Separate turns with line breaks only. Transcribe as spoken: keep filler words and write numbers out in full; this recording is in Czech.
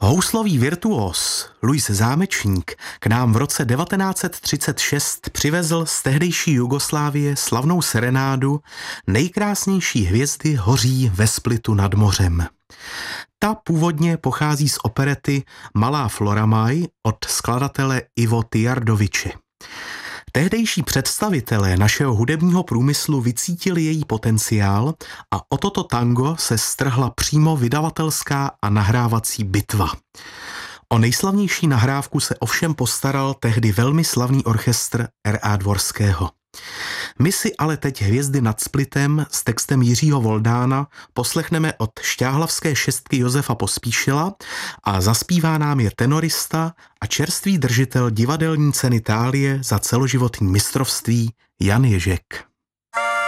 Houslový virtuós Luis Zámečník k nám v roce devatenáct set třicet šest přivezl z tehdejší Jugoslávie slavnou serenádu Nejkrásnější hvězdy hoří ve Splitu nad mořem. Ta původně pochází z operety Malá Floramaj od skladatele Ivo Tijardoviče. Tehdejší představitelé našeho hudebního průmyslu vycítili její potenciál a o toto tango se strhla přímo vydavatelská a nahrávací bitva. O nejslavnější nahrávku se ovšem postaral tehdy velmi slavný orchestr R A Dvorského. My si ale teď Hvězdy nad Splitem s textem Jiřího Voldána poslechneme od šťáhlavské šestky Josefa Pospíšila a zaspívá nám je tenorista a čerstvý držitel divadelní ceny Thálie za celoživotní mistrovství Jan Ježek.